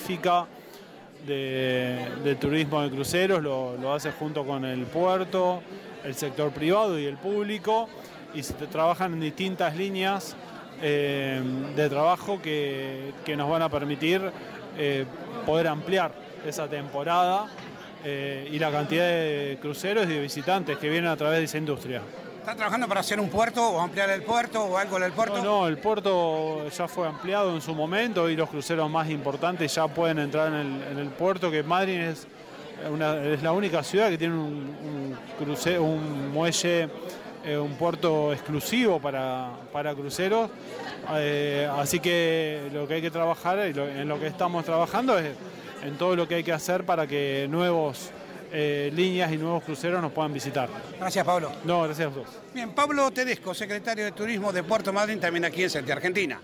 específica de turismo de cruceros, lo hace junto con el puerto, el sector privado y el público, y se trabajan en distintas líneas de trabajo que nos van a permitir poder ampliar esa temporada y la cantidad de cruceros y de visitantes que vienen a través de esa industria. ¿Están trabajando para hacer un puerto o ampliar el puerto o algo en el puerto? No, el puerto ya fue ampliado en su momento y los cruceros más importantes ya pueden entrar en el puerto, que Madryn es la única ciudad que tiene un muelle, un puerto exclusivo para cruceros. Así que lo que hay que trabajar y en lo que estamos trabajando es en todo lo que hay que hacer para que nuevos líneas y nuevos cruceros nos puedan visitar. Gracias, Pablo. No, gracias a vos. Bien, Pablo Tedesco, secretario de Turismo de Puerto Madryn, también aquí en Celtia, Argentina.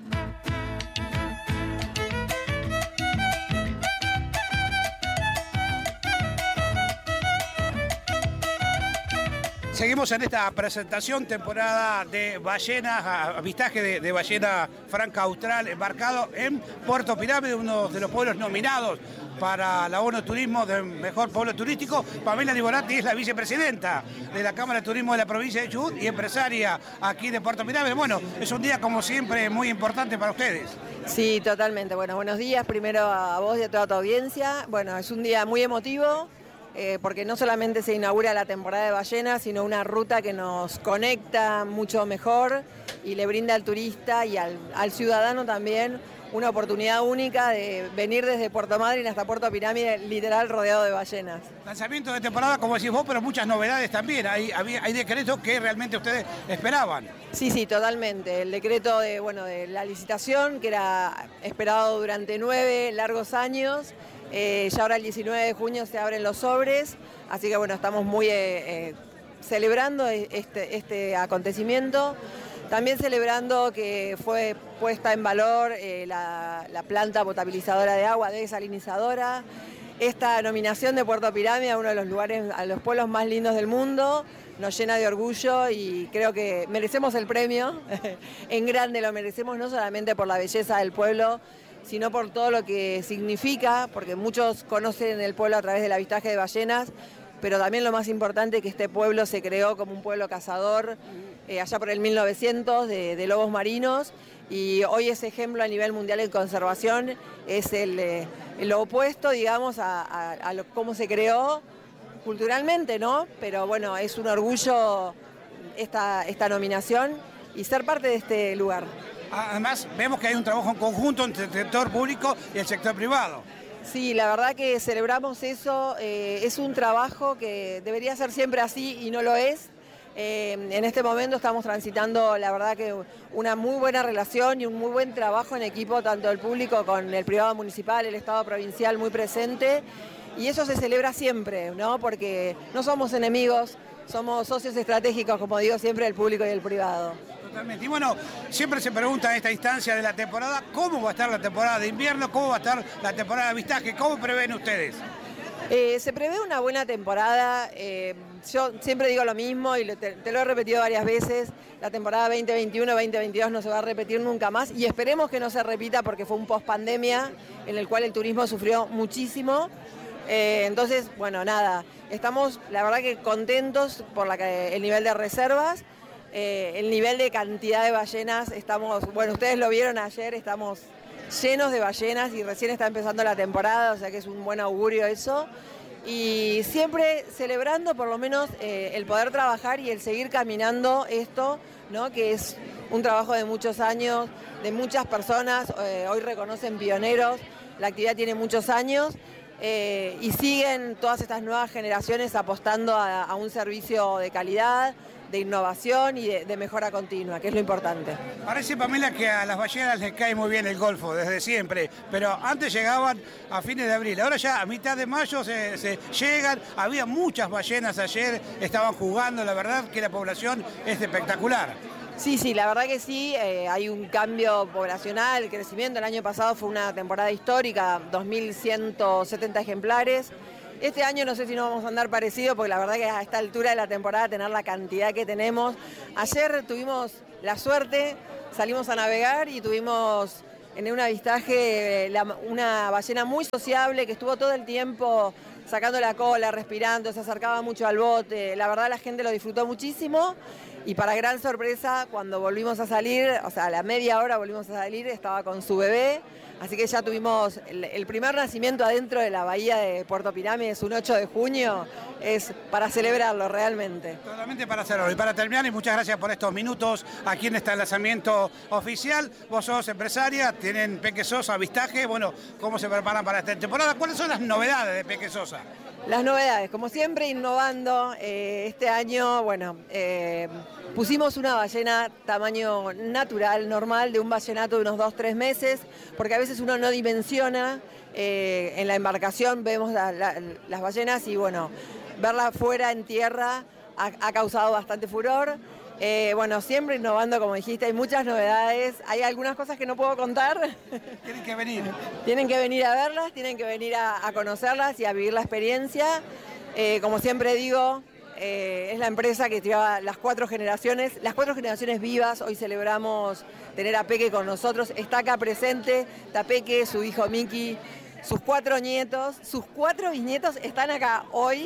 Seguimos en esta presentación, temporada de ballenas, avistaje de ballena franca austral embarcado en Puerto Pirámide, uno de los pueblos nominados para la ONU Turismo del mejor pueblo turístico. Pamela Di Bonatti es la vicepresidenta de la Cámara de Turismo de la provincia de Chubut y empresaria aquí de Puerto Pirámide. Bueno, es un día como siempre muy importante para ustedes. Sí, totalmente. Bueno, buenos días primero a vos y a toda tu audiencia. Bueno, es un día muy emotivo. Porque no solamente se inaugura la temporada de ballenas, sino una ruta que nos conecta mucho mejor y le brinda al turista y al ciudadano también una oportunidad única de venir desde Puerto Madryn hasta Puerto Pirámide, literal rodeado de ballenas. Lanzamiento de temporada, como decís vos, pero muchas novedades también. Hay decretos que realmente ustedes esperaban. Sí, totalmente. El decreto de la licitación, que era esperado durante 9 largos años. Ya ahora el 19 de junio se abren los sobres, así que bueno, estamos muy celebrando este acontecimiento. También celebrando que fue puesta en valor la planta potabilizadora de agua, desalinizadora. Esta nominación de Puerto Pirámide a uno de los lugares, a los pueblos más lindos del mundo, nos llena de orgullo y creo que merecemos el premio. En grande lo merecemos, no solamente por la belleza del pueblo, sino por todo lo que significa, porque muchos conocen el pueblo a través del avistaje de ballenas, pero también lo más importante que este pueblo se creó como un pueblo cazador allá por el 1900 de lobos marinos, y hoy es ejemplo a nivel mundial en conservación, es lo opuesto, digamos, a cómo se creó culturalmente, ¿no? Pero bueno, es un orgullo esta nominación y ser parte de este lugar. Además, vemos que hay un trabajo en conjunto entre el sector público y el sector privado. Sí, la verdad que celebramos eso. Es un trabajo que debería ser siempre así y no lo es. En este momento estamos transitando, la verdad que una muy buena relación y un muy buen trabajo en equipo, tanto el público con el privado municipal, el Estado provincial muy presente. Y eso se celebra siempre, ¿no? Porque no somos enemigos, somos socios estratégicos, como digo siempre, el público y el privado. Totalmente. Y bueno, siempre se pregunta en esta instancia de la temporada, ¿cómo va a estar la temporada de invierno? ¿Cómo va a estar la temporada de avistaje? ¿Cómo prevén ustedes? Se prevé una buena temporada. Yo siempre digo lo mismo y te lo he repetido varias veces. La temporada 2021-2022 no se va a repetir nunca más y esperemos que no se repita porque fue un post-pandemia en el cual el turismo sufrió muchísimo. Entonces, bueno, nada, estamos la verdad que contentos por el nivel de reservas. El nivel de cantidad de ballenas, bueno, ustedes lo vieron ayer, estamos llenos de ballenas y recién está empezando la temporada, o sea que es un buen augurio eso. Y siempre celebrando por lo menos el poder trabajar y el seguir caminando esto, ¿no? Que es un trabajo de muchos años, de muchas personas, hoy reconocen pioneros, la actividad tiene muchos años. Y siguen todas estas nuevas generaciones apostando a un servicio de calidad, de innovación y de mejora continua, que es lo importante. Parece, Pamela, que a las ballenas les cae muy bien el golfo desde siempre, pero antes llegaban a fines de abril, ahora ya a mitad de mayo se llegan, había muchas ballenas ayer, estaban jugando, la verdad que la población es espectacular. Sí, la verdad que sí, hay un cambio poblacional, el crecimiento. El año pasado fue una temporada histórica, 2.170 ejemplares. Este año no sé si no vamos a andar parecido, porque la verdad que a esta altura de la temporada tener la cantidad que tenemos. Ayer tuvimos la suerte, salimos a navegar y tuvimos en un avistaje una ballena muy sociable que estuvo todo el tiempo sacando la cola, respirando, se acercaba mucho al bote. La verdad la gente lo disfrutó muchísimo y para gran sorpresa cuando volvimos a salir, o sea a la media hora volvimos a salir, estaba con su bebé. Así que ya tuvimos el primer nacimiento adentro de la bahía de Puerto Pirámides, un 8 de junio, es para celebrarlo realmente. Totalmente para hacerlo. Y para terminar, y muchas gracias por estos minutos aquí en este lanzamiento oficial. Vos sos empresaria, tienen Peque Sosa, avistaje. Bueno, ¿cómo se preparan para esta temporada? ¿Cuáles son las novedades de Peque Sosa? Las novedades, como siempre, innovando. Este año, bueno, pusimos una ballena tamaño natural, normal, de un ballenato de unos 2-3 meses, porque a veces uno no dimensiona. En la embarcación vemos las ballenas y, bueno, verla fuera en tierra ha causado bastante furor. Bueno, siempre innovando, como dijiste, hay muchas novedades, hay algunas cosas que no puedo contar. Tienen que venir. Tienen que venir a verlas, tienen que venir a conocerlas y a vivir la experiencia. Como siempre digo, es la empresa que lleva las 4 generaciones vivas. Hoy celebramos tener a Peque con nosotros, está acá presente, está Peque, su hijo Miki, sus 4 nietos, sus 4 bisnietos están acá hoy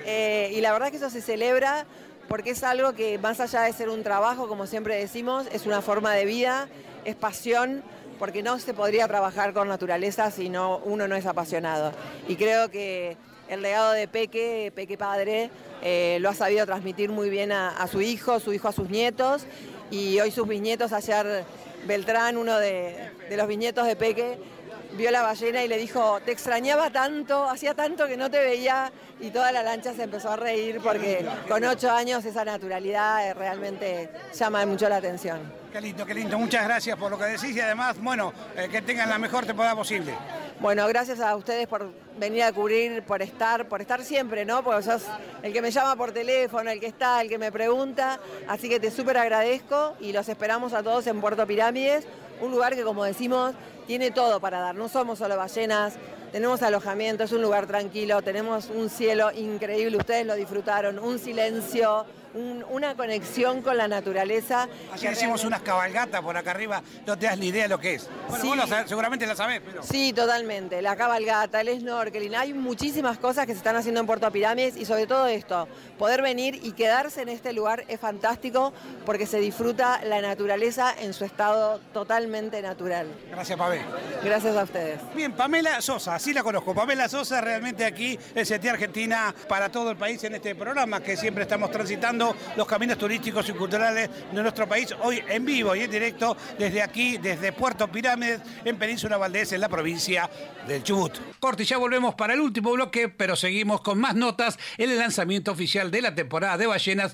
y la verdad que eso se celebra porque es algo que más allá de ser un trabajo, como siempre decimos, es una forma de vida, es pasión, porque no se podría trabajar con naturaleza si uno no es apasionado. Y creo que el legado de Peque padre, lo ha sabido transmitir muy bien a su hijo a sus nietos, y hoy sus bisnietos, ayer Beltrán, uno de los bisnietos de Peque, vio la ballena y le dijo, te extrañaba tanto, hacía tanto que no te veía, y toda la lancha se empezó a reír porque con 8 años esa naturalidad realmente llama mucho la atención. Qué lindo, muchas gracias por lo que decís y además, bueno, que tengan la mejor temporada posible. Bueno, gracias a ustedes por venir a cubrir, por estar siempre, ¿no? Porque sos el que me llama por teléfono, el que está, el que me pregunta, así que te súper agradezco y los esperamos a todos en Puerto Pirámides, un lugar que, como decimos, tiene todo para dar, no somos solo ballenas, tenemos alojamiento, es un lugar tranquilo, tenemos un cielo increíble, ustedes lo disfrutaron, un silencio, una conexión con la naturaleza. Ayer hicimos unas cabalgatas por acá arriba, no te das ni idea de lo que es. Bueno, sí. Vos seguramente la sabés, pero... Sí, totalmente, la cabalgata, el snorkeling, hay muchísimas cosas que se están haciendo en Puerto Pirámides y sobre todo esto, poder venir y quedarse en este lugar es fantástico porque se disfruta la naturaleza en su estado totalmente natural. Gracias, Pavé. Gracias a ustedes. Bien, Pamela Sosa, sí la conozco. Pamela Sosa realmente aquí en CNT Argentina para todo el país en este programa que siempre estamos transitando los caminos turísticos y culturales de nuestro país, hoy en vivo y en directo desde aquí, desde Puerto Pirámides, en Península Valdés, en la provincia del Chubut. Corte, ya volvemos para el último bloque, pero seguimos con más notas en el lanzamiento oficial de la temporada de ballenas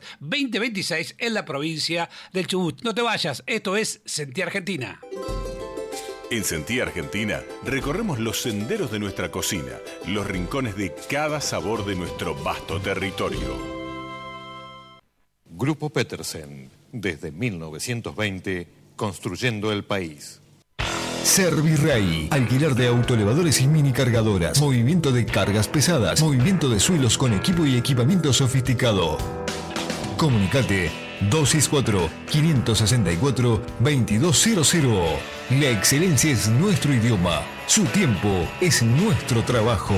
2026 en la provincia del Chubut. No te vayas, esto es CNT Argentina. En CNT Argentina recorremos los senderos de nuestra cocina, los rincones de cada sabor de nuestro vasto territorio. Grupo Petersen, desde 1920, construyendo el país. Servirrey, alquiler de autoelevadores y mini cargadoras, movimiento de cargas pesadas, movimiento de suelos con equipo y equipamiento sofisticado. Comunicate 264-564-2200. La excelencia es nuestro idioma, su tiempo es nuestro trabajo.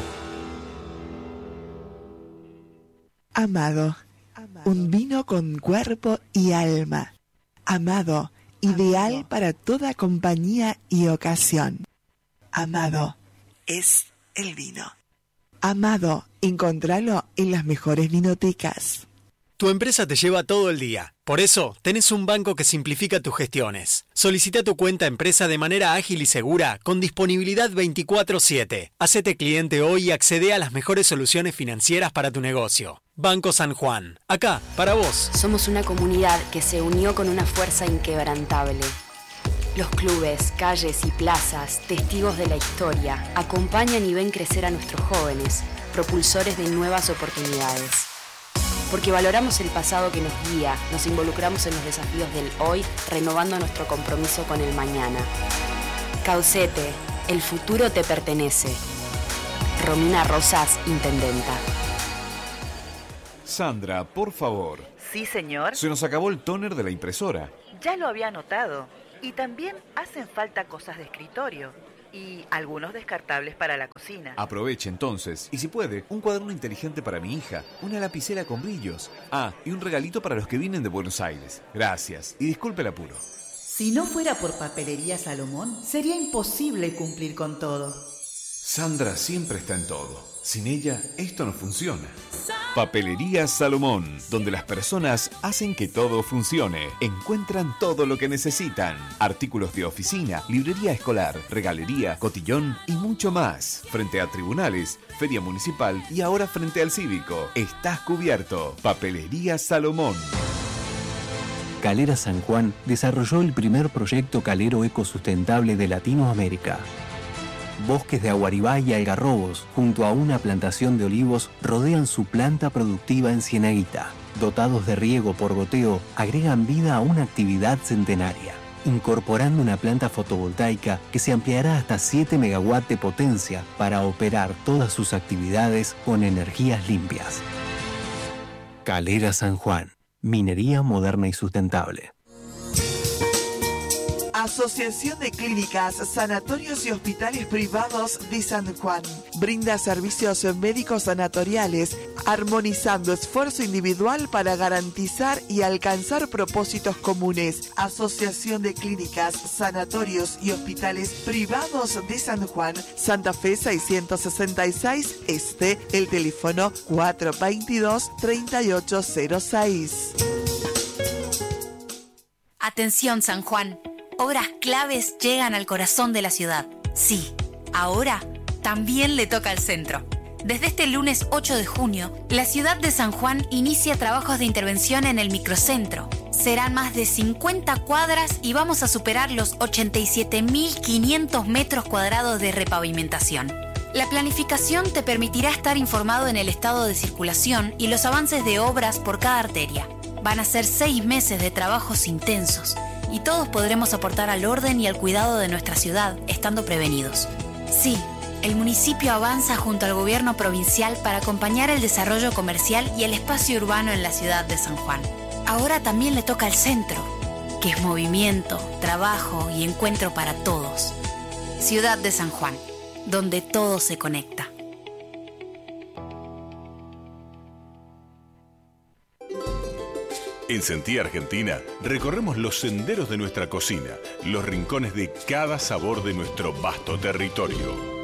Amado, un vino con cuerpo y alma. Amado, ideal para toda compañía y ocasión. Amado, es el vino. Amado, encontralo en las mejores vinotecas. Tu empresa te lleva todo el día. Por eso, tenés un banco que simplifica tus gestiones. Solicita tu cuenta empresa de manera ágil y segura, con disponibilidad 24/7. Hacete cliente hoy y accede a las mejores soluciones financieras para tu negocio. Banco San Juan. Acá, para vos. Somos una comunidad que se unió con una fuerza inquebrantable. Los clubes, calles y plazas, testigos de la historia, acompañan y ven crecer a nuestros jóvenes, propulsores de nuevas oportunidades. Porque valoramos el pasado que nos guía, nos involucramos en los desafíos del hoy, renovando nuestro compromiso con el mañana. Caucete, el futuro te pertenece. Romina Rosas, Intendenta. Sandra, por favor. Sí, señor. Se nos acabó el tóner de la impresora. Ya lo había notado. Y también hacen falta cosas de escritorio y algunos descartables para la cocina. Aproveche entonces, y si puede, un cuaderno inteligente para mi hija, una lapicera con brillos. Ah, y un regalito para los que vienen de Buenos Aires. Gracias, y disculpe el apuro. Si no fuera por Papelería Salomón, sería imposible cumplir con todo. Sandra siempre está en todo. Sin ella, esto no funciona. Papelería Salomón, donde las personas hacen que todo funcione. Encuentran todo lo que necesitan. Artículos de oficina, librería escolar, regalería, cotillón y mucho más. Frente a tribunales, feria municipal y ahora frente al cívico. Estás cubierto. Papelería Salomón. Calera San Juan desarrolló el primer proyecto calero ecosustentable de Latinoamérica. Bosques de aguaribá y algarrobos, junto a una plantación de olivos, rodean su planta productiva en Cienaguita. Dotados de riego por goteo, agregan vida a una actividad centenaria, incorporando una planta fotovoltaica que se ampliará hasta 7 megawatts de potencia para operar todas sus actividades con energías limpias. Calera San Juan, minería moderna y sustentable. Asociación de Clínicas, Sanatorios y Hospitales Privados de San Juan. Brinda servicios médicos sanatoriales, armonizando esfuerzo individual para garantizar y alcanzar propósitos comunes. Asociación de Clínicas, Sanatorios y Hospitales Privados de San Juan. Santa Fe 666 Este, el teléfono 422-3806. Atención San Juan. Obras claves llegan al corazón de la ciudad. Sí, ahora también le toca al centro. Desde este lunes 8 de junio, la ciudad de San Juan inicia trabajos de intervención en el microcentro. Serán más de 50 cuadras y vamos a superar los 87.500 metros cuadrados de repavimentación. La planificación te permitirá estar informado en el estado de circulación y los avances de obras por cada arteria. Van a ser 6 meses de trabajos intensos. Y todos podremos aportar al orden y al cuidado de nuestra ciudad, estando prevenidos. Sí, el municipio avanza junto al gobierno provincial para acompañar el desarrollo comercial y el espacio urbano en la ciudad de San Juan. Ahora también le toca al centro, que es movimiento, trabajo y encuentro para todos. Ciudad de San Juan, donde todo se conecta. En Sentí Argentina recorremos los senderos de nuestra cocina, los rincones de cada sabor de nuestro vasto territorio.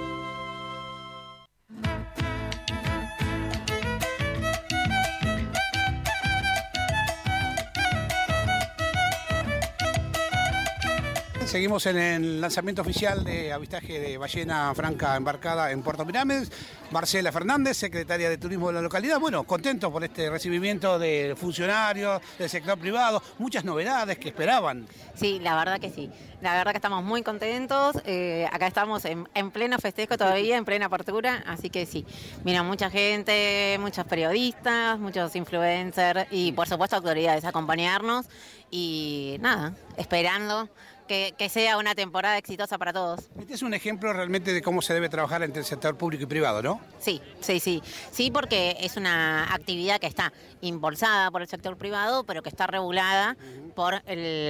Seguimos en el lanzamiento oficial de avistaje de ballena franca embarcada en Puerto Pirámides. Marcela Fernández, secretaria de Turismo de la localidad. Bueno, contento por este recibimiento de funcionarios del sector privado. Muchas novedades que esperaban. Sí, la verdad que sí. La verdad que estamos muy contentos. Acá estamos en pleno festejo todavía, en plena apertura. Así que sí, mira, mucha gente, muchos periodistas, muchos influencers y por supuesto autoridades a acompañarnos. Y nada, esperando que sea una temporada exitosa para todos. Este es un ejemplo realmente de cómo se debe trabajar entre el sector público y privado, ¿no? Sí, porque es una actividad que está impulsada por el sector privado, pero que está regulada por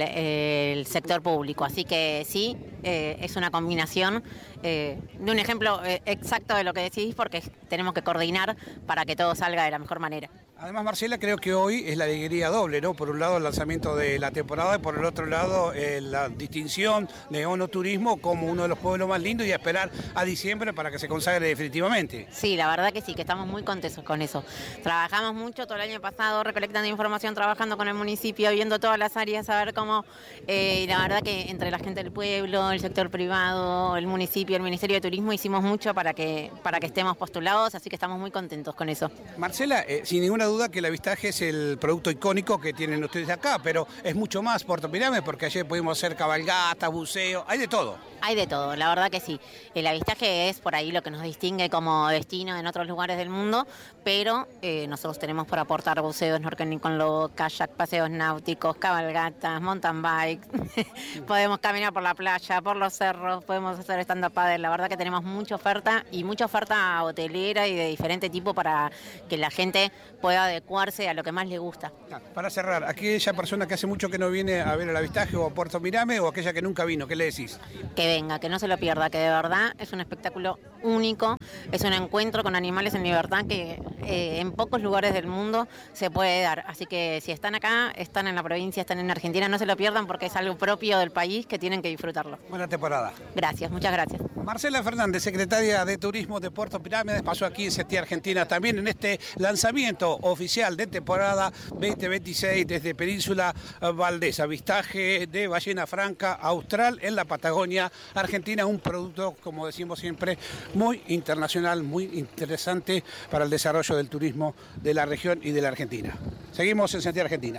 el sector público. Así que sí, es una combinación de un ejemplo exacto de lo que decís, porque tenemos que coordinar para que todo salga de la mejor manera. Además, Marcela, creo que hoy es la alegría doble, ¿no? Por un lado el lanzamiento de la temporada y por el otro lado la distinción de ONU Turismo como uno de los pueblos más lindos y a esperar a diciembre para que se consagre definitivamente. Sí, la verdad que sí, que estamos muy contentos con eso. Trabajamos mucho todo el año pasado recolectando información, trabajando con el municipio, viendo todas las áreas, a ver cómo, y la verdad que entre la gente del pueblo, el sector privado, el municipio, el Ministerio de Turismo hicimos mucho para que estemos postulados, así que estamos muy contentos con eso. Marcela, sin ninguna duda que el avistaje es el producto icónico que tienen ustedes acá, pero es mucho más Puerto Pirámides porque ayer pudimos hacer cabalgata, buceo, hay de todo. Hay de todo, la verdad que sí. El avistaje es por ahí lo que nos distingue como destino en otros lugares del mundo, pero nosotros tenemos por aportar buceo, snorkeling con lobo, kayak, paseos náuticos, cabalgatas, mountain bike, podemos caminar por la playa, por los cerros, podemos hacer stand-up paddle. La verdad que tenemos mucha oferta hotelera y de diferente tipo para que la gente pueda adecuarse a lo que más le gusta. Para cerrar, aquella persona que hace mucho que no viene a ver el avistaje o a Puerto Pirámides o aquella que nunca vino? ¿Qué le decís? Que venga, que no se lo pierda, que de verdad es un espectáculo único, es un encuentro con animales en libertad que en pocos lugares del mundo se puede dar. Así que si están acá, están en la provincia, están en Argentina, no se lo pierdan porque es algo propio del país que tienen que disfrutarlo. Buena temporada. Gracias, muchas gracias. Marcela Fernández, secretaria de Turismo de Puerto Pirámides, pasó aquí en Sentía Argentina también en este lanzamiento oficial de temporada 2026 desde Península Valdés. Avistaje de ballena franca austral en la Patagonia Argentina, un producto, como decimos siempre, muy internacional, muy interesante para el desarrollo del turismo de la región y de la Argentina. Seguimos en Sentía Argentina.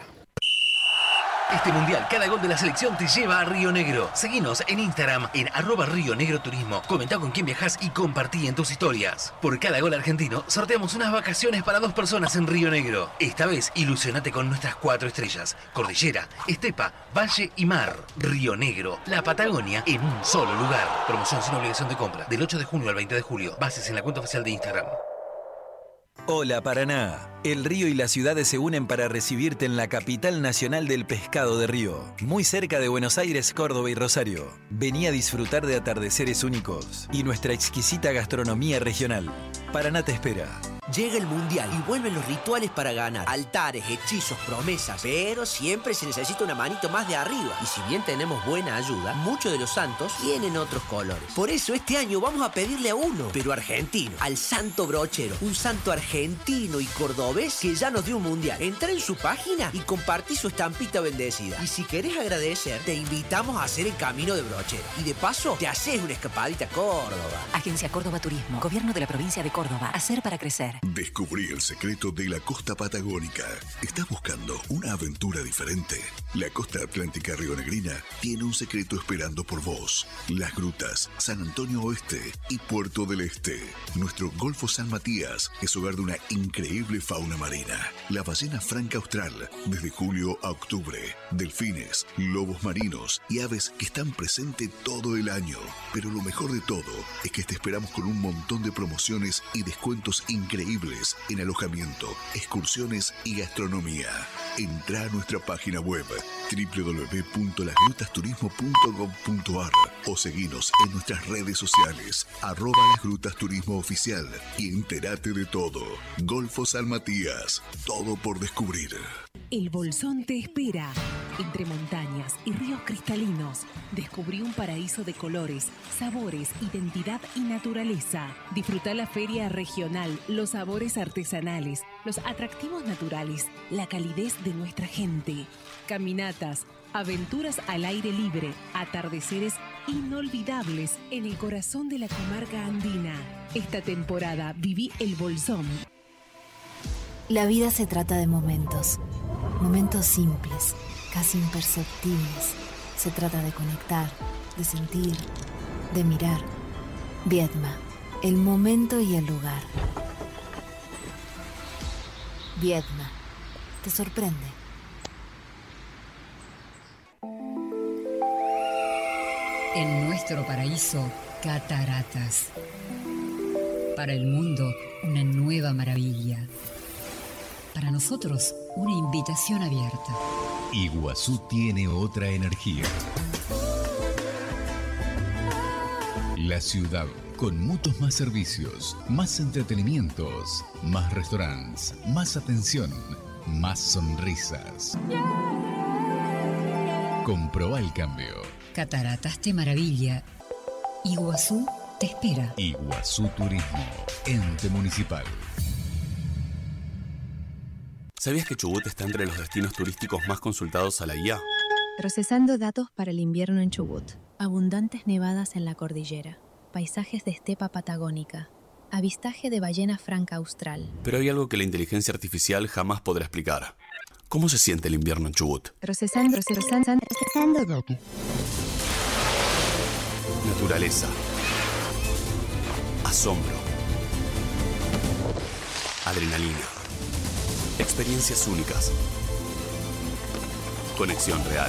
Este mundial, cada gol de la selección te lleva a Río Negro. Seguinos en Instagram en @RioNegroTurismo. Comenta con quién viajas y compartí en tus historias. Por cada gol argentino, sorteamos unas vacaciones para 2 personas en Río Negro. Esta vez, ilusionate con nuestras 4 estrellas: cordillera, estepa, valle y mar. Río Negro, la Patagonia en un solo lugar. Promoción sin obligación de compra, del 8 de junio al 20 de julio. Bases en la cuenta oficial de Instagram. Hola Paraná, el río y las ciudades se unen para recibirte en la capital nacional del pescado de Río, muy cerca de Buenos Aires, Córdoba y Rosario. Vení a disfrutar de atardeceres únicos y nuestra exquisita gastronomía regional. Paraná te espera. Llega el Mundial y vuelven los rituales para ganar. Altares, hechizos, promesas. Pero siempre se necesita una manito más de arriba. Y si bien tenemos buena ayuda, muchos de los santos tienen otros colores. Por eso este año vamos a pedirle a uno, pero argentino, al Santo Brochero. Un santo argentino y cordobés que ya nos dio un Mundial. Entra en su página y compartí su estampita bendecida. Y si querés agradecer, te invitamos a hacer el camino de Brochero. Y de paso, te haces una escapadita a Córdoba. Agencia Córdoba Turismo. Gobierno de la provincia de Córdoba. Hacer para crecer. Descubrí el secreto de la costa patagónica. ¿Estás buscando una aventura diferente? La costa atlántica rionegrina tiene un secreto esperando por vos. Las Grutas, San Antonio Oeste y Puerto del Este. Nuestro Golfo San Matías es hogar de una increíble fauna marina. La ballena franca austral, desde julio a octubre. Delfines, lobos marinos y aves que están presentes todo el año. Pero lo mejor de todo es que te esperamos con un montón de promociones y descuentos increíbles en alojamiento, excursiones y gastronomía. Entra a nuestra página web www.lasgrutasturismo.com.ar o seguinos en nuestras redes sociales @lasgrutasturismo oficial y entérate de todo. Golfo San Matías, todo por descubrir. El Bolsón te espera. Entre montañas y ríos cristalinos, descubrí un paraíso de colores, sabores, identidad y naturaleza. Disfruta la feria regional, los sabores artesanales, los atractivos naturales, la calidez de nuestra gente. Caminatas, aventuras al aire libre, atardeceres inolvidables en el corazón de la comarca andina. Esta temporada viví el Bolsón. La vida se trata de momentos. Momentos simples, casi imperceptibles. Se trata de conectar, de sentir, de mirar. Viedma, el momento y el lugar. Viedma, te sorprende. En nuestro paraíso, cataratas. Para el mundo, una nueva maravilla. Para nosotros, una invitación abierta. Iguazú tiene otra energía. La ciudad, con muchos más servicios, más entretenimientos, más restaurantes, más atención, más sonrisas. Comprobá el cambio. Cataratas te maravilla. Iguazú te espera. Iguazú Turismo, ente municipal. ¿Sabías que Chubut está entre los destinos turísticos más consultados a la IA? Procesando datos para el invierno en Chubut. Abundantes nevadas en la cordillera. Paisajes de estepa patagónica. Avistaje de ballena franca austral. Pero hay algo que la inteligencia artificial jamás podrá explicar. ¿Cómo se siente el invierno en Chubut? Procesando datos. Naturaleza. Asombro. Adrenalina. Experiencias únicas. Conexión real.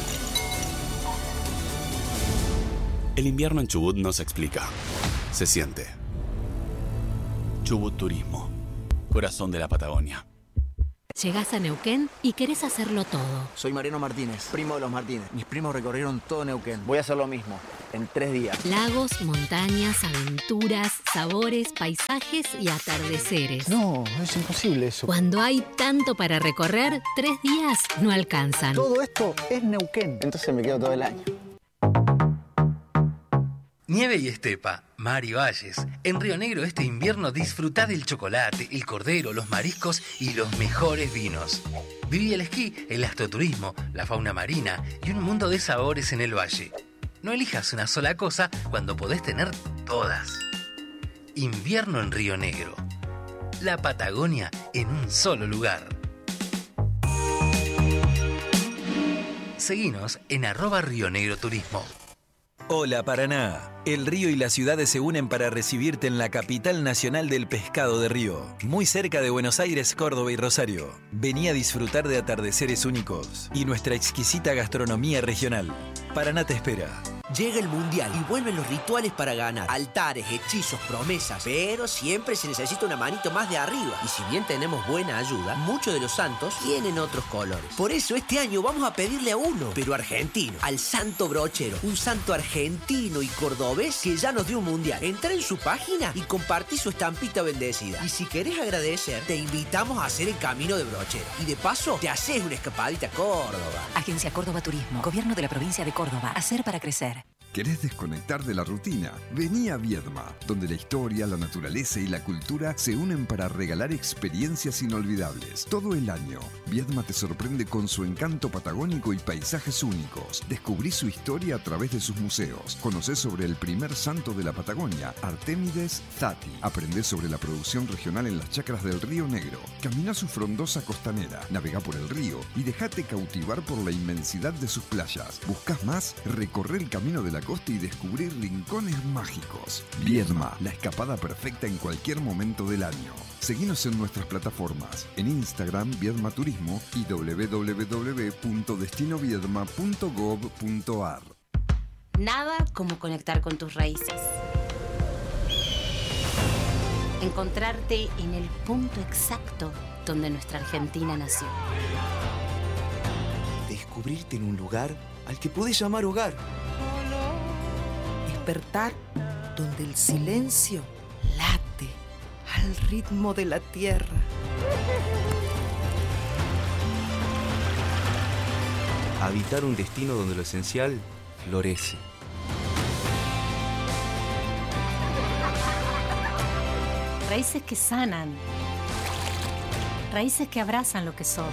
El invierno en Chubut no se explica. Se siente. Chubut Turismo. Corazón de la Patagonia. Llegás a Neuquén y querés hacerlo todo. Soy Mariano Martínez, primo de los Martínez. Mis primos recorrieron todo Neuquén. Voy a hacer lo mismo, en 3 días. Lagos, montañas, aventuras, sabores, paisajes y atardeceres. No, es imposible eso. Cuando hay tanto para recorrer, 3 días no alcanzan. Todo esto es Neuquén. Entonces me quedo todo el año. Nieve y estepa, mar y valles. En Río Negro este invierno disfrutá del chocolate, el cordero, los mariscos y los mejores vinos. Viví el esquí, el astroturismo, la fauna marina y un mundo de sabores en el valle. No elijas una sola cosa cuando podés tener todas. Invierno en Río Negro. La Patagonia en un solo lugar. Seguinos en @RioNegroTurismo. Hola Paraná, el río y las ciudades se unen para recibirte en la capital nacional del pescado de Río, muy cerca de Buenos Aires, Córdoba y Rosario. Vení a disfrutar de atardeceres únicos y nuestra exquisita gastronomía regional. Paraná te espera. Llega el Mundial y vuelven los rituales para ganar. Altares, hechizos, promesas. Pero siempre se necesita una manito más de arriba. Y si bien tenemos buena ayuda, muchos de los santos tienen otros colores. Por eso este año vamos a pedirle a uno, pero argentino, al Santo Brochero. Un santo argentino y cordobés que ya nos dio un Mundial. Entra en su página y compartí su estampita bendecida. Y si querés agradecer, te invitamos a hacer el camino de Brochero. Y de paso, te haces una escapadita a Córdoba. Agencia Córdoba Turismo, Gobierno de la Provincia de Córdoba. Hacer para crecer. ¿Querés desconectar de la rutina? Vení a Viedma, donde la historia, la naturaleza y la cultura se unen para regalar experiencias inolvidables. Todo el año, Viedma te sorprende con su encanto patagónico y paisajes únicos. Descubrí su historia a través de sus museos. Conocé sobre el primer santo de la Patagonia, Artemides Zati. Aprendé sobre la producción regional en las chacras del Río Negro. Camina su frondosa costanera, navegá por el río y dejate cautivar por la inmensidad de sus playas. ¿Buscás más? Recorre el camino de la costa y descubrir rincones mágicos. Viedma, la escapada perfecta en cualquier momento del año. Seguinos en nuestras plataformas, en Instagram Viedma Turismo y www.destinoviedma.gov.ar. Nada como conectar con tus raíces. Encontrarte en el punto exacto donde nuestra Argentina nació. Descubrirte en un lugar al que podés llamar hogar. Despertar donde el silencio late al ritmo de la tierra. Habitar un destino donde lo esencial florece. Raíces que sanan. Raíces que abrazan lo que sos.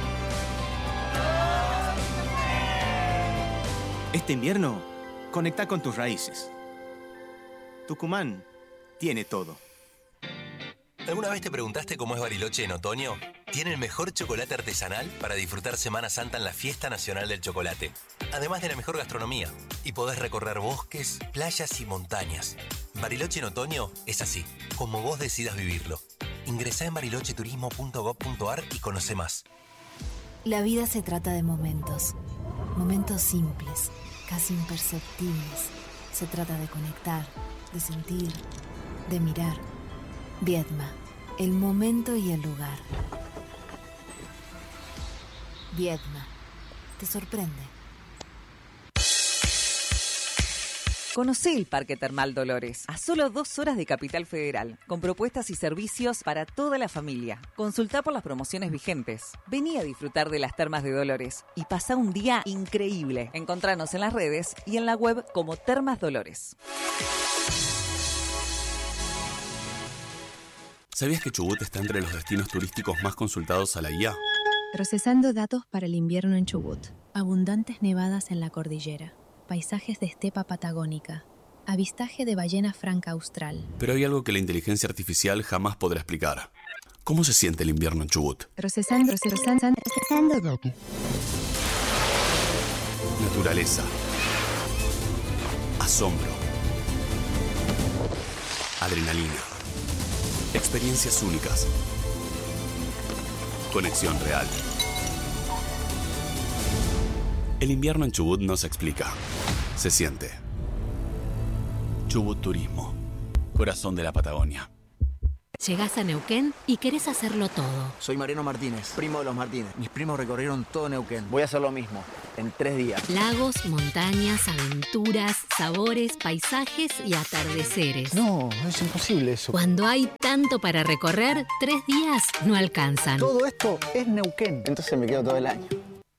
Este invierno, conecta con tus raíces. Tucumán tiene todo. ¿Alguna vez te preguntaste cómo es Bariloche en otoño? Tiene el mejor chocolate artesanal para disfrutar Semana Santa en la Fiesta Nacional del Chocolate. Además de la mejor gastronomía. Y podés recorrer bosques, playas y montañas. Bariloche en otoño es así, como vos decidas vivirlo. Ingresá en barilocheturismo.gov.ar y conoce más. La vida se trata de momentos. Momentos simples, casi imperceptibles. Se trata de conectar, de sentir, de mirar. Viedma, el momento y el lugar. Viedma, te sorprende. Conocé el Parque Termal Dolores, a solo 2 horas de Capital Federal, con propuestas y servicios para toda la familia. Consultá por las promociones vigentes. Vení a disfrutar de las termas de Dolores y pasá un día increíble. Encontranos en las redes y en la web como Termas Dolores. ¿Sabías que Chubut está entre los destinos turísticos más consultados a la guía? Procesando datos para el invierno en Chubut. Abundantes nevadas en la cordillera. Paisajes de estepa patagónica. Avistaje de ballena franca austral. Pero hay algo que la inteligencia artificial jamás podrá explicar. ¿Cómo se siente el invierno en Chubut? Procesando datos. Naturaleza. Asombro. Adrenalina. Experiencias únicas. Conexión real. El invierno en Chubut no se explica. Se siente. Chubut Turismo. Corazón de la Patagonia. Llegás a Neuquén y querés hacerlo todo. Soy Mariano Martínez, primo de los Martínez. Mis primos recorrieron todo Neuquén. Voy a hacer lo mismo, en 3 días. Lagos, montañas, aventuras, sabores, paisajes y atardeceres. No, es imposible eso. Cuando hay tanto para recorrer, 3 días no alcanzan. Todo esto es Neuquén. Entonces me quedo todo el año.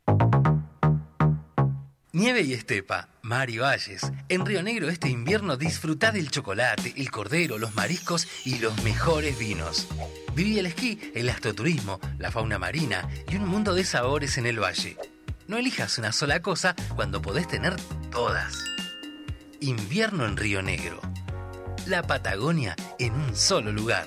Nieve y estepa, mar y valles. En Río Negro este invierno disfrutá del chocolate, el cordero, los mariscos y los mejores vinos. Viví el esquí, el astroturismo, la fauna marina y un mundo de sabores en el valle. No elijas una sola cosa cuando podés tener todas. Invierno en Río Negro. La Patagonia en un solo lugar.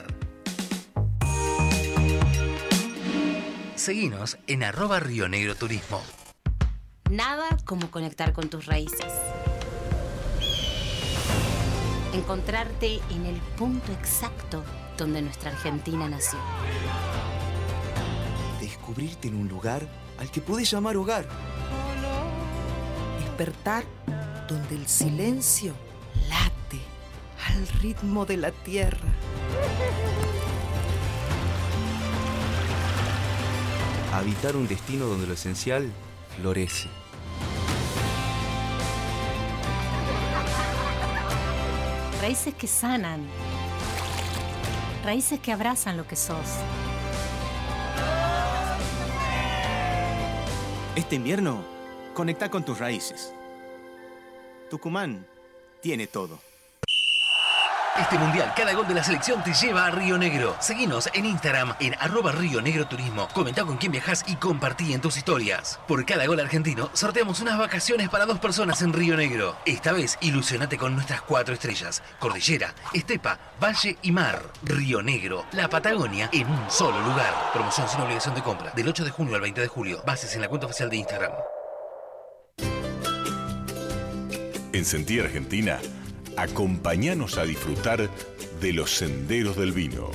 Seguinos en @RioNegroTurismo. Nada como conectar con tus raíces. Encontrarte en el punto exacto donde nuestra Argentina nació. Descubrirte en un lugar al que podés llamar hogar. Despertar donde el silencio late al ritmo de la tierra. Habitar un destino donde lo esencial florece. Raíces que sanan. Raíces que abrazan lo que sos. Este invierno, conecta con tus raíces. Tucumán tiene todo. Este mundial, cada gol de la selección te lleva a Río Negro. Seguinos en Instagram en @RioNegroTurismo. Comentá con quién viajás y compartí en tus historias. Por cada gol argentino, sorteamos unas vacaciones para 2 personas en Río Negro. Esta vez, ilusionate con nuestras 4 estrellas. Cordillera, estepa, valle y mar. Río Negro, la Patagonia en un solo lugar. Promoción sin obligación de compra. Del 8 de junio al 20 de julio. Bases en la cuenta oficial de Instagram. En Sentí Argentina, acompáñanos a disfrutar de los senderos del vino.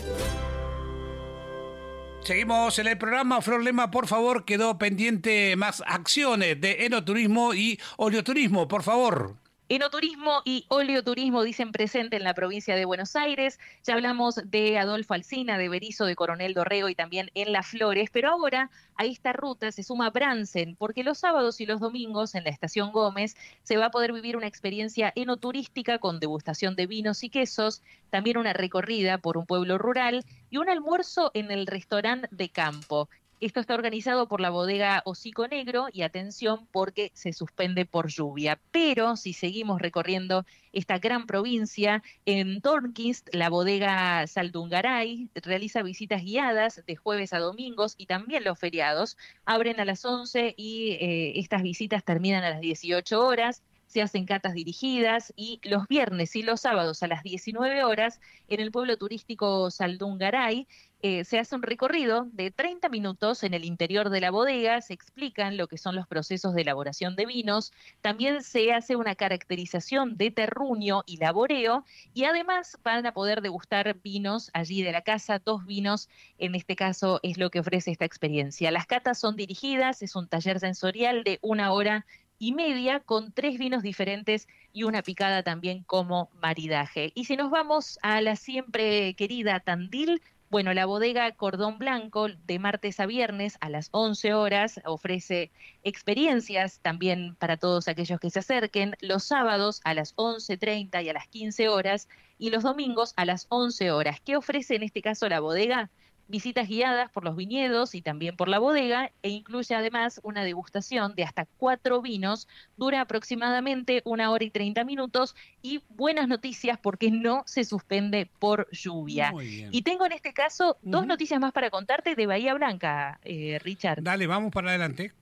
Seguimos en el programa. Flor Lema, por favor, quedó pendiente más acciones de enoturismo y oleoturismo, por favor. Enoturismo y oleoturismo dicen presente en la provincia de Buenos Aires. Ya hablamos de Adolfo Alsina, de Berizo, de Coronel Dorrego y también en Las Flores, pero ahora a esta ruta se suma Bransen, porque los sábados y los domingos en la Estación Gómez se va a poder vivir una experiencia enoturística con degustación de vinos y quesos, también una recorrida por un pueblo rural y un almuerzo en el restaurante de campo. Esto está organizado por la bodega Hocico Negro y atención porque se suspende por lluvia. Pero si seguimos recorriendo esta gran provincia, en Tornquist, la bodega Saldungaray realiza visitas guiadas de jueves a domingos y también los feriados. Abren a las 11 y estas visitas terminan a las 18 horas. Se hacen catas dirigidas y los viernes y los sábados a las 19 horas en el pueblo turístico Saldungaray se hace un recorrido de 30 minutos en el interior de la bodega, se explican lo que son los procesos de elaboración de vinos, también se hace una caracterización de terruño y laboreo y además van a poder degustar vinos allí de la casa, 2 vinos, en este caso es lo que ofrece esta experiencia. Las catas son dirigidas, es un taller sensorial de 1 hora y media con 3 vinos diferentes y una picada también como maridaje. Y si nos vamos a la siempre querida Tandil, bueno, la bodega Cordón Blanco de martes a viernes a las 11 horas ofrece experiencias también para todos aquellos que se acerquen, los sábados a las 11:30 y a las 15 horas y los domingos a las 11 horas. ¿Qué ofrece en este caso la bodega? Visitas guiadas por los viñedos y también por la bodega e incluye además una degustación de hasta 4 vinos, dura aproximadamente 1 hora y 30 minutos y buenas noticias porque no se suspende por lluvia. Y tengo en este caso 2 noticias más para contarte de Bahía Blanca, Richard. Dale, vamos para adelante.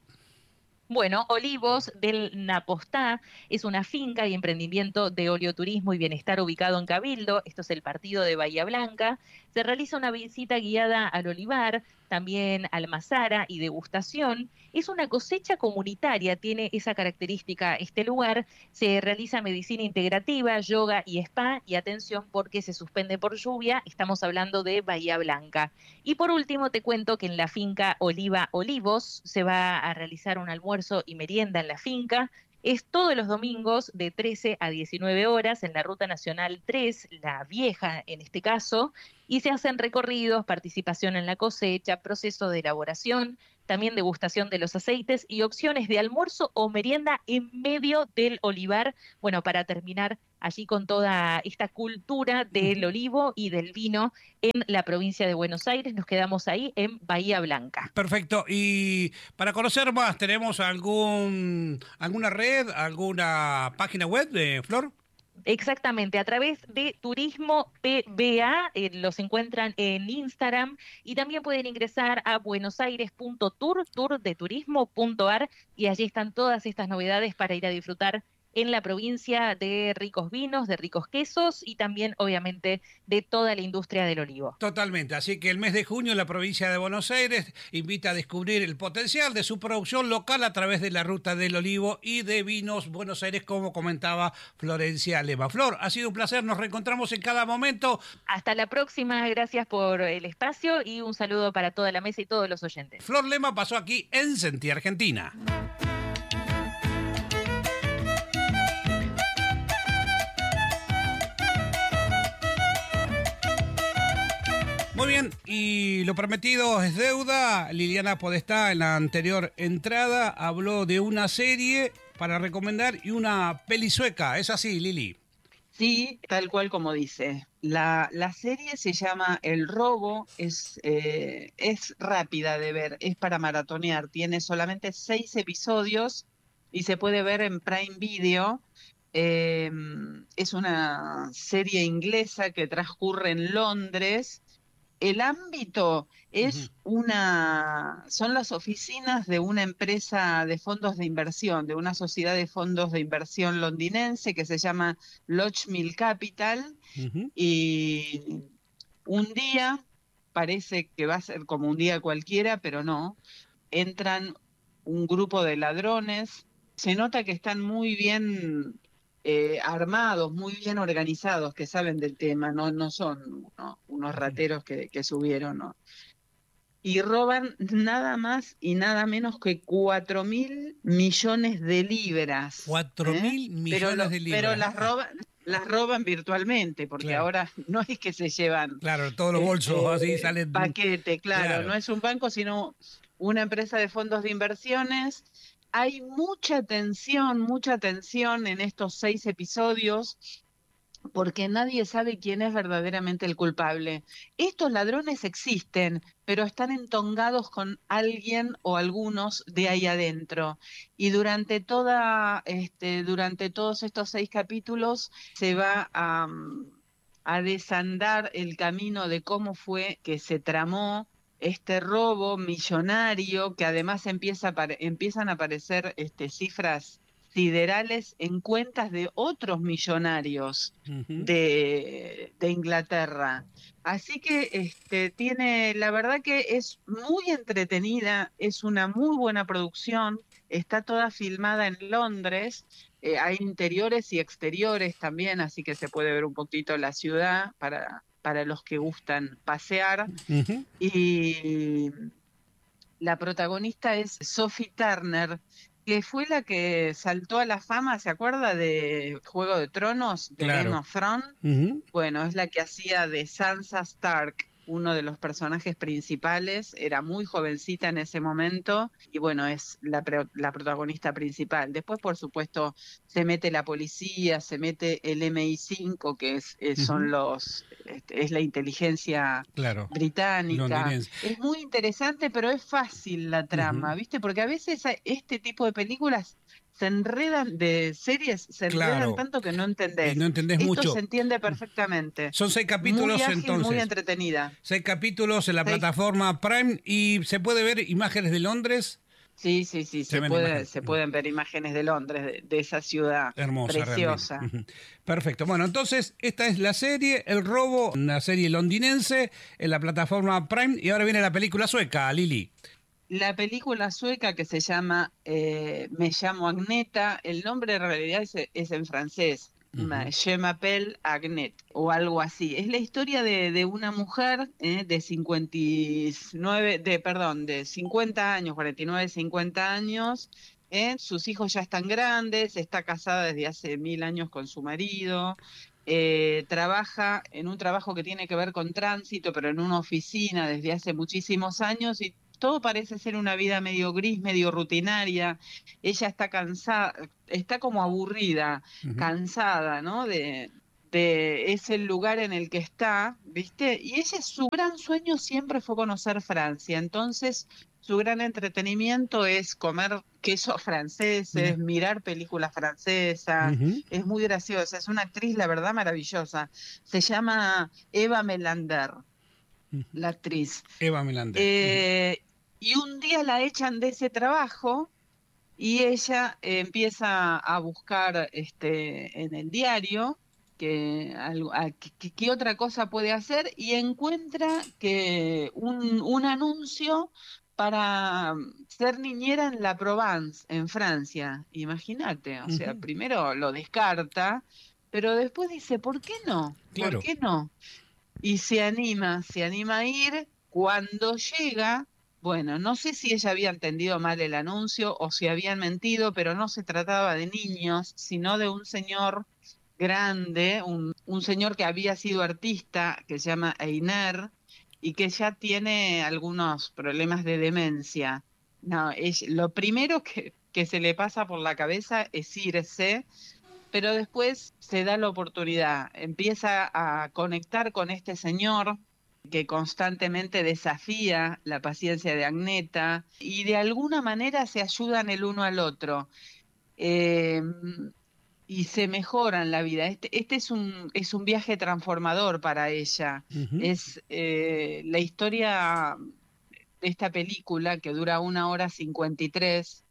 Bueno, Olivos del Napostá es una finca y emprendimiento de oleoturismo y bienestar ubicado en Cabildo. Esto es el partido de Bahía Blanca. Se realiza una visita guiada al olivar, también al mazara y degustación. Es una cosecha comunitaria, tiene esa característica este lugar. Se realiza medicina integrativa, yoga y spa. Y atención porque se suspende por lluvia. Estamos hablando de Bahía Blanca. Y por último te cuento que en la finca Oliva Olivos se va a realizar un almuerzo y merienda en la finca. Es todos los domingos de 13 a 19 horas en la Ruta Nacional 3, la vieja en este caso, y se hacen recorridos, participación en la cosecha, proceso de elaboración, también degustación de los aceites y opciones de almuerzo o merienda en medio del olivar, bueno, para terminar allí con toda esta cultura del olivo y del vino en la provincia de Buenos Aires. Nos quedamos ahí en Bahía Blanca. Perfecto. Y para conocer más, ¿tenemos alguna red, alguna página web de Flor? Exactamente, a través de Turismo PBA, los encuentran en Instagram y también pueden ingresar a buenosaires.tour, tourdeturismo.ar, y allí están todas estas novedades para ir a disfrutar en la provincia de ricos vinos, de ricos quesos y también obviamente de toda la industria del olivo. Totalmente, así que el mes de junio la provincia de Buenos Aires invita a descubrir el potencial de su producción local a través de la ruta del olivo y de vinos Buenos Aires, como comentaba Florencia Lema. Flor, ha sido un placer, nos reencontramos en cada momento. Hasta la próxima, gracias por el espacio y un saludo para toda la mesa y todos los oyentes. Flor Lema pasó aquí en Sentí Argentina. Muy bien, y lo prometido es deuda. Liliana Podestá en la anterior entrada habló de una serie para recomendar y una peli sueca. ¿Es así, Lili? Sí, tal cual como dice. La serie se llama El Robo, es rápida de ver, es para maratonear. Tiene solamente 6 episodios y se puede ver en Prime Video. Es una serie inglesa que transcurre en Londres. El ámbito es son las oficinas de una empresa de fondos de inversión, de una sociedad de fondos de inversión londinense que se llama Lochmill Capital, y un día, parece que va a ser como un día cualquiera, pero no, entran un grupo de ladrones, se nota que están muy bien armados, muy bien organizados, que saben del tema, no son unos rateros que subieron, ¿no? Y roban nada más y nada menos que 4.000 millones de libras. 4.000 millones de libras. Pero las roban virtualmente, porque ahora no es que se llevan... Claro, todos los bolsos así salen... Paquete, claro, no es un banco, sino una empresa de fondos de inversiones. Hay mucha tensión en estos 6 episodios, porque nadie sabe quién es verdaderamente el culpable. Estos ladrones existen, pero están entongados con alguien o algunos de ahí adentro. Y durante todos estos 6 capítulos se va a desandar el camino de cómo fue que se tramó este robo millonario, que además empiezan a aparecer cifras siderales en cuentas de otros millonarios de Inglaterra. Así que la verdad que es muy entretenida, es una muy buena producción, está toda filmada en Londres, hay interiores y exteriores también, así que se puede ver un poquito la ciudad para los que gustan pasear. Y la protagonista es Sophie Turner, que fue la que saltó a la fama, ¿se acuerda de Juego de Tronos, de Game of Thrones? Bueno, es la que hacía de Sansa Stark, uno de los personajes principales, era muy jovencita en ese momento, y bueno, es la protagonista principal. Después, por supuesto, se mete la policía, se mete el MI5, que es la inteligencia británica. Es muy interesante, pero es fácil la trama, ¿viste? Porque a veces este tipo de películas se enredan, de series se enredan tanto que no entendés. No entendés Esto mucho. se entiende perfectamente. Son 6 capítulos, muy ágil, entonces. muy entretenida. 6 capítulos en la plataforma Prime, y se puede ver imágenes de Londres. Sí, se pueden ver imágenes de Londres, de esa ciudad hermosa, preciosa. Realmente. Perfecto. Bueno, entonces esta es la serie El Robo, una serie londinense en la plataforma Prime, y ahora viene la película sueca, Lili. La película sueca que se llama Me llamo Agneta, el nombre en realidad es en francés, Je m'appelle Agnete, o algo así. Es la historia de una mujer de 50 años, 49, 50 años, Sus hijos ya están grandes, está casada desde hace 1000 años con su marido, trabaja en un trabajo que tiene que ver con tránsito, pero en una oficina desde hace muchísimos años, y todo parece ser una vida medio gris, medio rutinaria. Ella está cansada, está como aburrida, cansada, ¿no? De ese lugar en el que está, ¿viste? Y ella, su gran sueño siempre fue conocer Francia. Entonces, su gran entretenimiento es comer quesos franceses, mirar películas francesas. Es muy graciosa, es una actriz, la verdad, maravillosa. Se llama Eva Melander, la actriz. Eva Melander. Y un día la echan de ese trabajo y ella empieza a buscar en el diario qué otra cosa puede hacer, y encuentra que un anuncio para ser niñera en la Provence, en Francia. Imagínate, o sea, primero lo descarta, pero después dice, ¿por qué no? Claro. ¿Por qué no? Y se anima a ir. Cuando llega, bueno, no sé si ella había entendido mal el anuncio o si habían mentido, pero no se trataba de niños, sino de un señor grande, un señor que había sido artista, que se llama Einer, y que ya tiene algunos problemas de demencia. No, lo primero que se le pasa por la cabeza es irse, pero después se da la oportunidad, empieza a conectar con este señor que constantemente desafía la paciencia de Agneta, y de alguna manera se ayudan el uno al otro. Y se mejoran la vida. Este es un viaje transformador para ella. Es la historia de esta película, que dura 1 hora 53,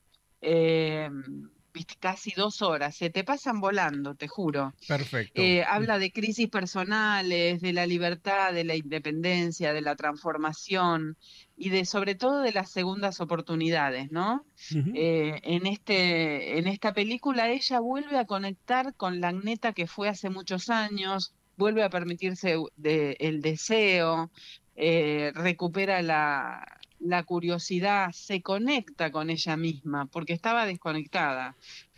casi 2 horas, se te pasan volando, te juro. Perfecto. Habla de crisis personales, de la libertad, de la independencia, de la transformación y sobre todo de las segundas oportunidades, ¿no? En esta película ella vuelve a conectar con la Agneta que fue hace muchos años, vuelve a permitirse el deseo, recupera la curiosidad, se conecta con ella misma, porque estaba desconectada.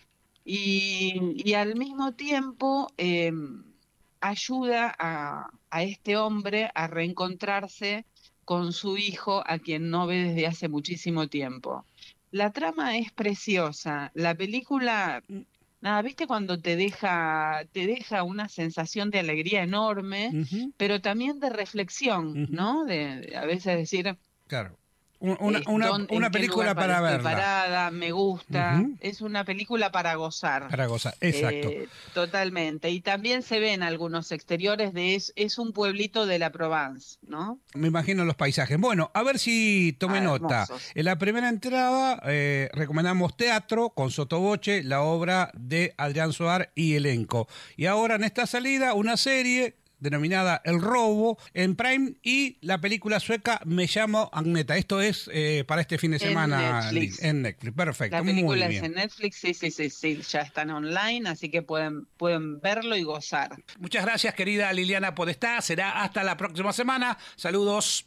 Y al mismo tiempo ayuda a este hombre a reencontrarse con su hijo, a quien no ve desde hace muchísimo tiempo. La trama es preciosa. La película, nada, ¿viste cuando te deja una sensación de alegría enorme, pero también de reflexión, ¿no? De a veces decir... Claro. Una película para verla. Parada, me gusta. Es una película para gozar. Para gozar, exacto. Totalmente. Y también se ven algunos exteriores es un pueblito de la Provence, ¿no? Me imagino los paisajes. Bueno, a ver si tomé nota. Hermosos. En la primera entrada recomendamos teatro con sotoboche, la obra de Adrián Suar y elenco. Y ahora en esta salida una serie denominada El Robo en Prime, y la película sueca Me llamo Agneta. Esto es para este fin de semana en Netflix. Perfecto. La película muy es bien. en Netflix, sí, ya están online, así que pueden verlo y gozar. Muchas gracias, querida Liliana Podestá. Será hasta la próxima semana. Saludos.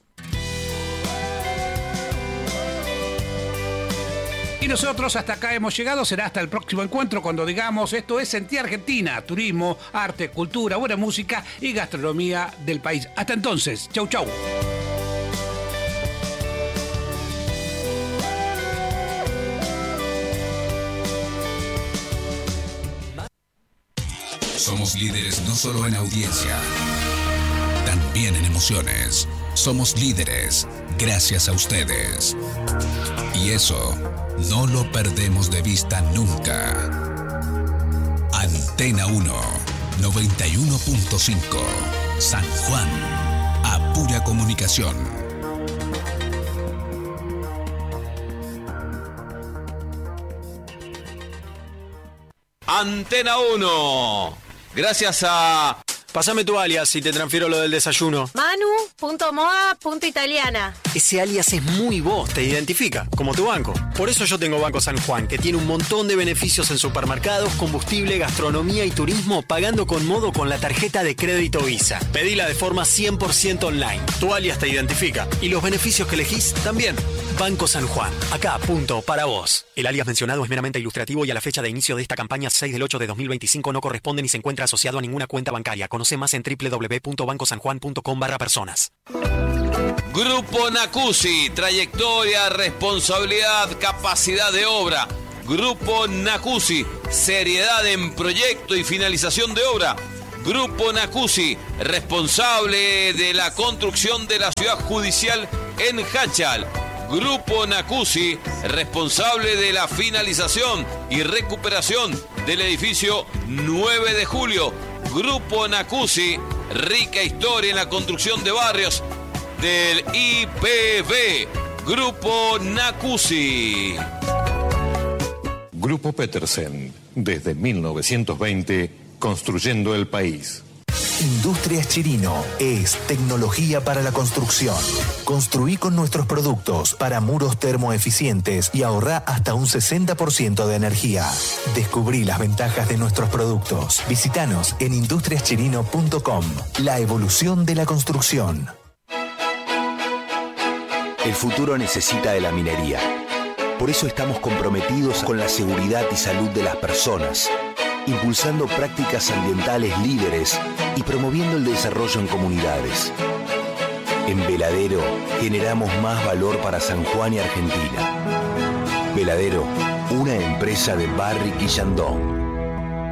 Y nosotros hasta acá hemos llegado, será hasta el próximo encuentro cuando digamos esto es Sentir Argentina, turismo, arte, cultura, buena música y gastronomía del país. Hasta entonces, chau chau. Somos líderes no solo en audiencia, también en emociones. Somos líderes gracias a ustedes. Y eso no lo perdemos de vista nunca. Antena 1, 91.5, San Juan, a pura comunicación. Antena 1. Gracias a... Pásame tu alias y te transfiero lo del desayuno. Manu, .moda.italiana. Ese alias es muy vos, te identifica, como tu banco. Por eso yo tengo Banco San Juan, que tiene un montón de beneficios en supermercados, combustible, gastronomía y turismo, pagando con Modo con la tarjeta de crédito Visa. Pedila de forma 100% online. Tu alias te identifica. Y los beneficios que elegís también. Banco San Juan. Acá, punto, para vos. El alias mencionado es meramente ilustrativo y a la fecha de inicio de esta campaña 6/8/2025 no corresponde ni se encuentra asociado a ninguna cuenta bancaria. Conoce más en www.bancosanjuan.com/personas. Grupo Nacusi, trayectoria, responsabilidad, capacidad de obra. Grupo Nacusi, seriedad en proyecto y finalización de obra. Grupo Nacusi, responsable de la construcción de la ciudad judicial en Hachal. Grupo Nacusi, responsable de la finalización y recuperación del edificio 9 de julio. Grupo Nacusi, rica historia en la construcción de barrios del IPB. Grupo Nacusi. Grupo Petersen, desde 1920, construyendo el país. Industrias Chirino es tecnología para la construcción. Construí con nuestros productos para muros termoeficientes y ahorrá hasta un 60% de energía. Descubrí las ventajas de nuestros productos. Visítanos en industriaschirino.com. La evolución de la construcción. El futuro necesita de la minería. Por eso estamos comprometidos con la seguridad y salud de las personas, impulsando prácticas ambientales líderes y promoviendo el desarrollo en comunidades. En Veladero generamos más valor para San Juan y Argentina. Veladero, una empresa de Barrick y Yandón.